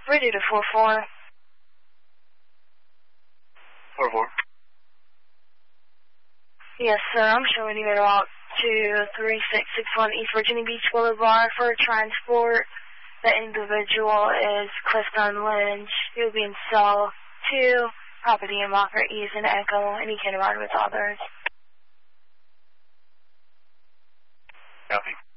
Ready to 4-4. 4-4. Yes, sir. I'm showing you at about 23661 East Virginia Beach Boulevard for transport. The individual is Clifton Lynch. He'll be in cell 2, property in Walker East and Echo, and he can ride with others. Copy.